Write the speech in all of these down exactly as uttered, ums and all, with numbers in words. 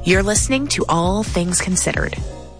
You're listening to All Things Considered.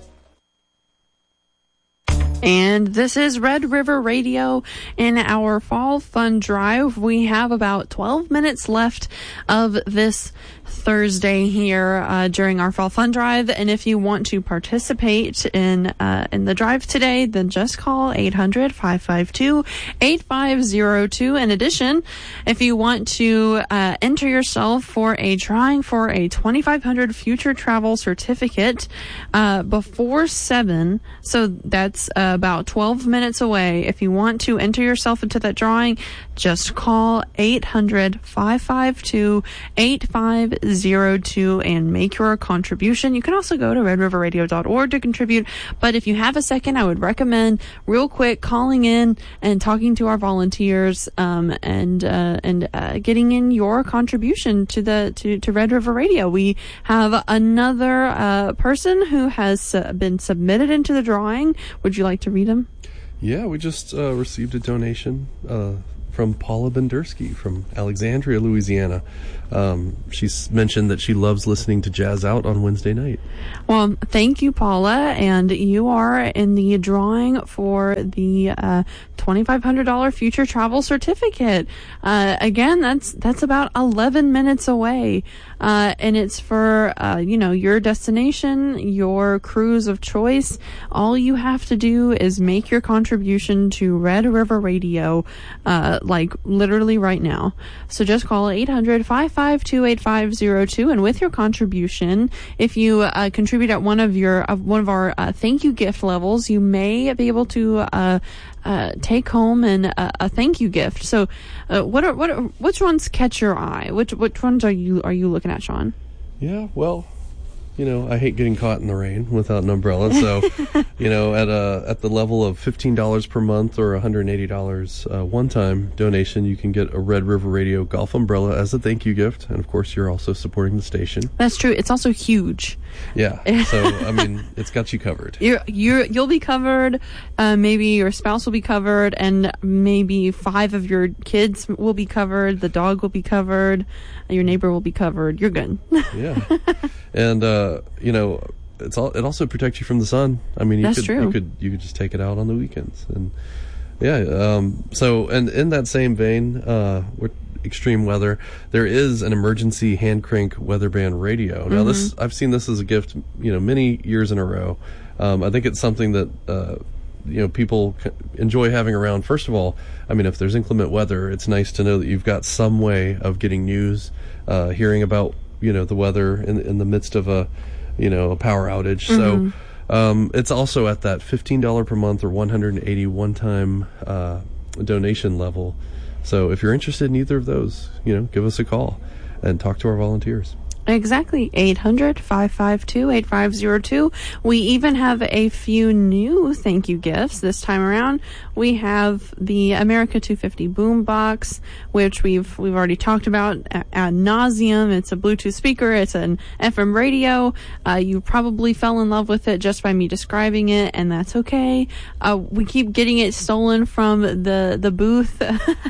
And this is Red River Radio in our Fall Fun Drive. We have about twelve minutes left of this Thursday here uh, during our Fall Fun Drive. And if you want to participate in uh, in the drive today, then just call eight hundred, five five two, eight five zero two. In addition, if you want to uh, enter yourself for a drawing for a twenty-five hundred future travel certificate uh, before seven, so that's uh, about twelve minutes away. If you want to enter yourself into that drawing, just call eight hundred, five five two, eight five zero two and make your contribution. You can also go to red river radio dot org to contribute, but if you have a second, I would recommend real quick calling in and talking to our volunteers um, and uh, and uh, getting in your contribution to the to, to Red River Radio. We have another uh, person who has uh, been submitted into the drawing. Would you like to read him? Yeah, we just uh, received a donation uh, from Paula Bendersky from Alexandria, Louisiana. Um, she's mentioned that she loves listening to Jazz Out on Wednesday night. Well, thank you, Paula, and you are in the drawing for the uh, twenty-five hundred dollars future travel certificate. Uh, again, that's that's about eleven minutes away, uh, and it's for uh, you know your destination, your cruise of choice. All you have to do is make your contribution to Red River Radio, uh, like literally right now. So just call eight hundred, five five two, eight five zero two, and with your contribution, if you uh, contribute at one of your uh, one of our uh, thank you gift levels, you may be able to uh, uh, take home an, uh, a thank you gift. So, uh, what are what are, which ones catch your eye? Which which ones are you are you looking at, Sean? Yeah, well, you know, I hate getting caught in the rain without an umbrella. So, you know, at a at the level of fifteen dollars per month or one hundred eighty dollars uh, one-time donation, you can get a Red River Radio golf umbrella as a thank you gift. And, of course, you're also supporting the station. That's true. It's also huge. Yeah. So, I mean, it's got you covered. You're, you're, you'll be covered. Uh, maybe your spouse will be covered. And maybe five of your kids will be covered. The dog will be covered. Your neighbor will be covered. You're good. Yeah. And, uh, you know, it's all, it also protects you from the sun. I mean, you That's could, true. you could, you could just take it out on the weekends. And yeah. Um, so, and in that same vein, uh, with extreme weather, there is an emergency hand crank weather band radio. Now, mm-hmm. this, I've seen this as a gift, you know, many years in a row. Um, I think it's something that, uh, you know, people enjoy having around. First of all, I mean, if there's inclement weather, it's nice to know that you've got some way of getting news, uh, hearing about, you know, the weather in, in the midst of a, you know, a power outage. Mm-hmm. So, um, it's also at that fifteen dollars per month or one hundred eighty one-time, uh, donation level. So if you're interested in either of those, you know, give us a call and talk to our volunteers. Exactly. eight hundred, five five two, eight five zero two. We even have a few new thank you gifts this time around. We have the America two fifty boombox, which we've we've already talked about ad nauseum. It's a Bluetooth speaker. It's an F M radio. Uh, you probably fell in love with it just by me describing it, and that's okay. Uh, we keep getting it stolen from the the booth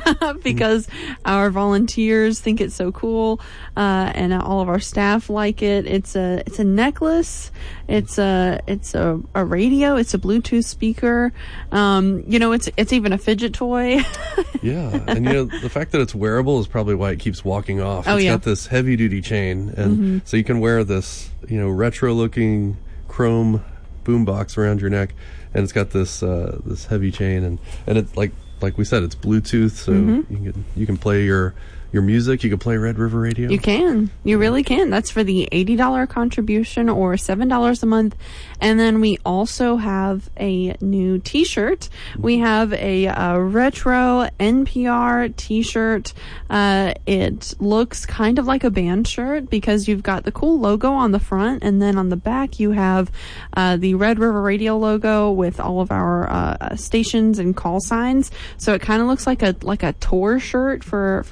because mm. our volunteers think it's so cool, uh, and all of our staff like it. It's a it's a necklace. It's a it's a, a radio. It's a Bluetooth speaker. Um, you know, it's it's even a fidget toy. Yeah, and you know the fact that it's wearable is probably why it keeps walking off. Oh, it's yeah. got this heavy duty chain, and mm-hmm. so you can wear this you know retro looking chrome boombox around your neck, and it's got this uh, this heavy chain, and and it's like like we said, it's Bluetooth, so mm-hmm. you can you can play your. Your music, you can play Red River Radio. You can. You really can. That's for the eighty dollars contribution or seven dollars a month. And then we also have a new t-shirt. We have a, a retro N P R t-shirt. Uh, it looks kind of like a band shirt because you've got the cool logo on the front, and then on the back you have uh, the Red River Radio logo with all of our uh, stations and call signs. So it kind of looks like a like a tour shirt for, for a band.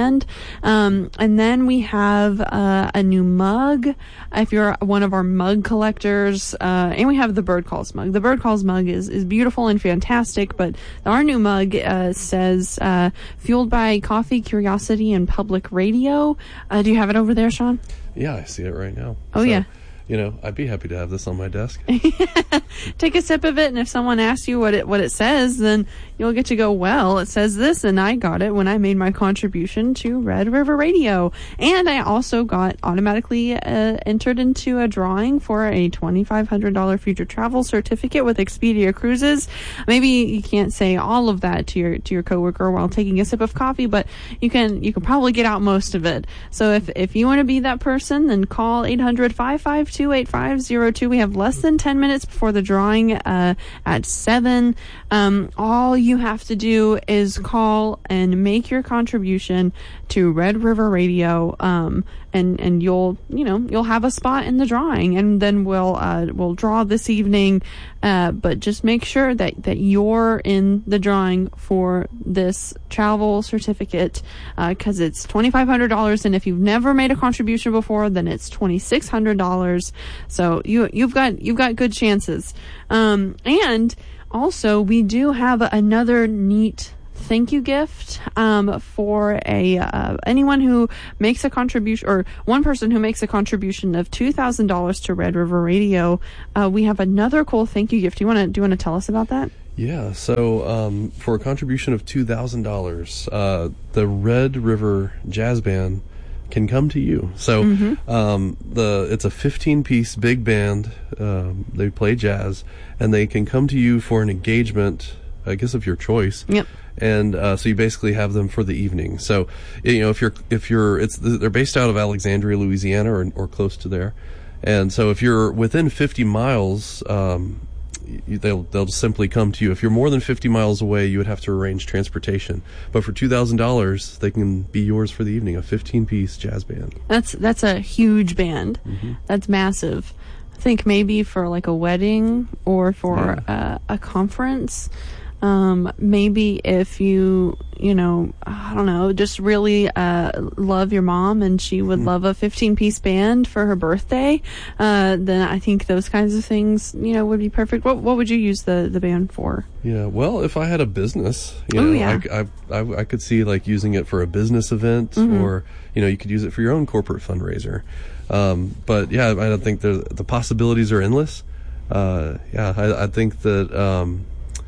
band. Um, and then we have uh, a new mug. If you're one of our mug collectors, uh, and we have the Bird Calls mug. The Bird Calls mug is, is beautiful and fantastic, but our new mug uh, says, uh, fueled by coffee, curiosity, and public radio. Uh, do you have it over there, Sean? Yeah, I see it right now. Oh, so, yeah. You know, I'd be happy to have this on my desk. Take a sip of it, and if someone asks you what it what it says, then you'll get to go, well, it says this, and I got it when I made my contribution to Red River Radio. And I also got automatically uh, entered into a drawing for a twenty-five hundred dollars future travel certificate with Expedia Cruises. Maybe you can't say all of that to your to your coworker while taking a sip of coffee, but you can you can probably get out most of it. So if if you want to be that person, then call eight hundred, five five two, eight five zero two. We have less than ten minutes before the drawing uh, at seven. Um, all you have to do is call and make your contribution to Red River Radio, um, and and you'll you know you'll have a spot in the drawing, and then we'll uh, we'll draw this evening. Uh, but just make sure that that you're in the drawing for this travel certificate, because uh, it's twenty-five hundred dollars, and if you've never made a contribution before, then it's twenty-six hundred dollars. So you you've got you've got good chances. Um, and also, we do have another neat thank you gift um, for a uh, anyone who makes a contribution, or one person who makes a contribution of two thousand dollars to Red River Radio. Uh, we have another cool thank you gift. Do you want to do you want to tell us about that? Yeah, so um, for a contribution of two thousand dollars, uh, the Red River Jazz Band can come to you. So mm-hmm. um, the it's a fifteen-piece big band. Um, they play jazz, and they can come to you for an engagement, I guess, of your choice. Yep. And uh, so you basically have them for the evening. So you know if you're if you're it's they're based out of Alexandria, Louisiana, or or close to there, and so if you're within fifty miles. Um, You, they'll they'll simply come to you. If you're more than fifty miles away, you would have to arrange transportation. But for two thousand dollars, they can be yours for the evening. A fifteen-piece jazz band. That's that's a huge band. Mm-hmm. That's massive. I think maybe for like a wedding or for yeah. a, a conference. Um, maybe if you, you know, I don't know, just really uh, love your mom and she would mm. love a fifteen-piece band for her birthday, uh, then I think those kinds of things, you know, would be perfect. What what would you use the, the band for? Yeah, well, if I had a business, you know, Ooh, yeah. I, I, I, I could see like using it for a business event, mm-hmm. or, you know, you could use it for your own corporate fundraiser. Um, but yeah, I don't think the the possibilities are endless. Uh, yeah, I, I think that, um,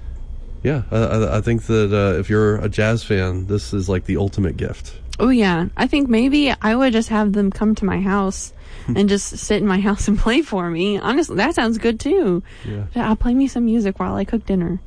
Yeah, I, I think that uh, if you're a jazz fan, this is like the ultimate gift. Oh, yeah. I think maybe I would just have them come to my house and just sit in my house and play for me. Honestly, that sounds good, too. Yeah. I'll play me some music while I cook dinner.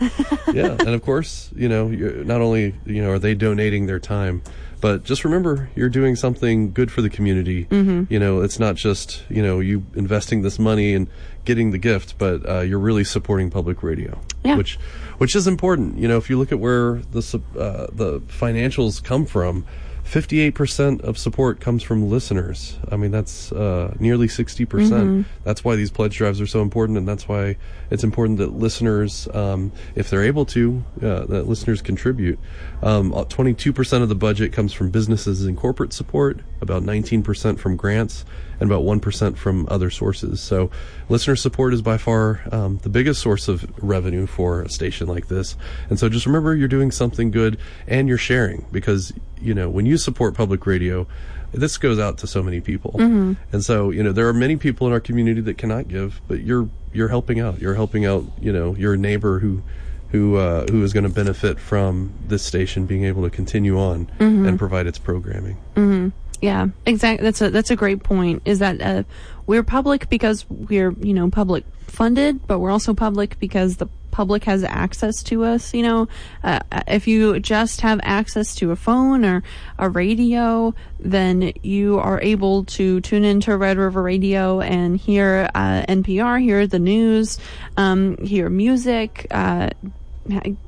Yeah, and of course, you know, you're, not only, you know, are they donating their time, but just remember, you're doing something good for the community. Mm-hmm. You know, it's not just, you know, you investing this money and getting the gift, but uh, you're really supporting public radio, yeah. which which is important. You know, if you look at where the uh, the financials come from, fifty-eight percent of support comes from listeners. I mean, that's uh, nearly sixty percent. Mm-hmm. That's why these pledge drives are so important, and that's why it's important that listeners, um, if they're able to, uh, that listeners contribute. Um, twenty-two percent of the budget comes from businesses and corporate support, about nineteen percent from grants, and about one percent from other sources. So listener support is by far um, the biggest source of revenue for a station like this. And so just remember, you're doing something good and you're sharing, because, you know, when you support public radio, this goes out to so many people. Mm-hmm. And so, you know, there are many people in our community that cannot give, but you're you're helping out. You're helping out, you know, your neighbor who who uh, who is going to benefit from this station being able to continue on mm-hmm. and provide its programming. Mm-hmm. Yeah, exactly. That's a that's a great point. Is that uh, we're public because we're you know public funded, but we're also public because the public has access to us. You know, uh, if you just have access to a phone or a radio, then you are able to tune into Red River Radio and hear uh, N P R, hear the news, um, hear music. Uh,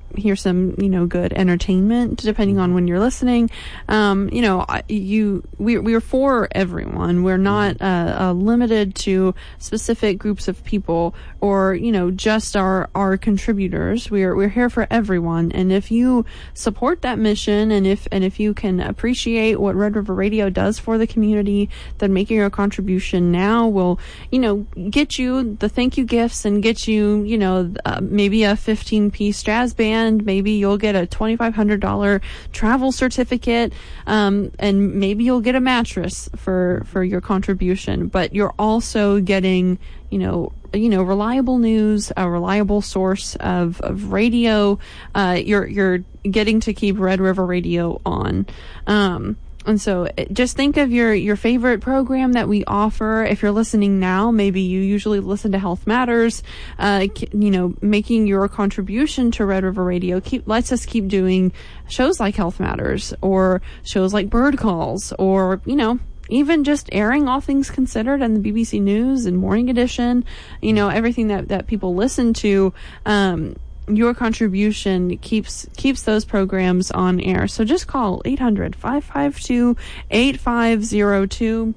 hear some, you know, good entertainment, depending on when you're listening. Um, you know, you, we, we're for everyone. We're not, uh, uh, limited to specific groups of people or, you know, just our, our contributors. We're, we're here for everyone. And if you support that mission and if, and if you can appreciate what Red River Radio does for the community, then making a contribution now will, you know, get you the thank you gifts and get you, you know, uh, maybe a fifteen piece jazz band. Maybe you'll get a twenty-five hundred dollars travel certificate. Um, and maybe you'll get a mattress for, for your contribution, but you're also getting, you know, you know, reliable news, a reliable source of, of radio. Uh, you're, you're getting to keep Red River Radio on. Um, And so just think of your, your favorite program that we offer. If you're listening now, maybe you usually listen to Health Matters. Uh, you know, making your contribution to Red River Radio keep, lets us keep doing shows like Health Matters or shows like Bird Calls or, you know, even just airing All Things Considered and the B B C News and Morning Edition, you know, everything that, that people listen to. Um, your contribution keeps keeps those programs on air. So just call eight hundred, five five two, eight five zero two.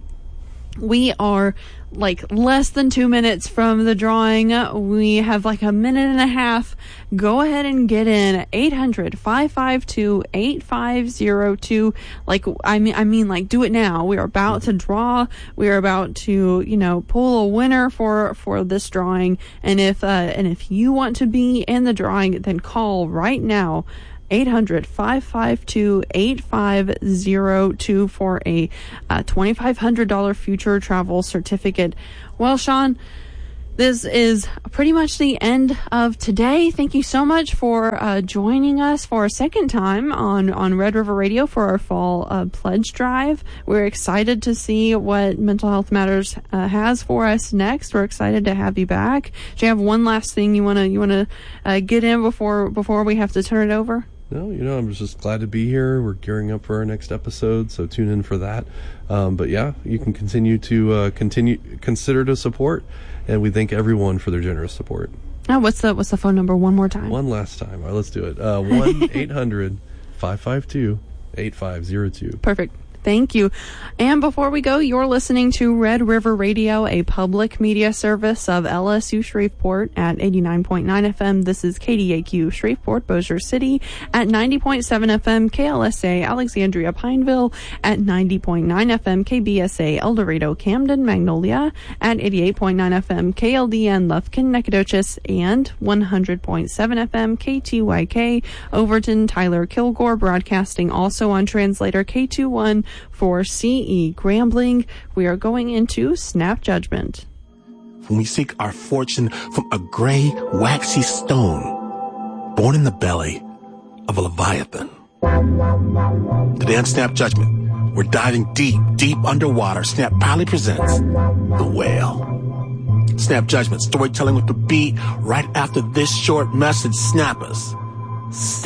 We are like less than two minutes from the drawing. We have like a minute and a half. Go ahead and get in. eight hundred, five five two, eight five zero two. Like, I mean, I mean, like, do it now. We are about to draw. We are about to, you know, pull a winner for, for this drawing. And if, uh, and if you want to be in the drawing, then call right now. eight hundred, five five two, eight five zero two for a uh, twenty-five hundred dollars future travel certificate. Well, Sean, this is pretty much the end of today. Thank you so much for uh, joining us for a second time on, on Red River Radio for our fall uh, pledge drive. We're excited to see what Mental Health Matters uh, has for us next. We're excited to have you back. Do you have one last thing you want to you want to uh, get in before before we have to turn it over? No, you know, I'm just glad to be here. We're gearing up for our next episode, so tune in for that. Um, but yeah, you can continue to uh, continue consider to support, and we thank everyone for their generous support. Oh, what's the what's the phone number one more time? One last time. All right, let's do it. Uh, one eight hundred, five five two, eight five zero two. Perfect. Thank you. And before we go, you're listening to Red River Radio, a public media service of L S U Shreveport at eighty-nine point nine F M. This is K D A Q Shreveport, Bossier City at ninety point seven F M, K L S A Alexandria Pineville at ninety point nine F M, K B S A El Dorado Camden Magnolia at eighty-eight point nine F M, K L D N Lufkin Nacogdoches and one hundred point seven F M, K T Y K Overton Tyler Kilgore, broadcasting also on translator K twenty-one for C E Grambling. We are going into Snap Judgment. When we seek our fortune from a gray, waxy stone born in the belly of a Leviathan. Today on Snap Judgment, we're diving deep, deep underwater. Snap proudly presents The Whale. Snap Judgment, storytelling with the beat right after this short message. Snappers.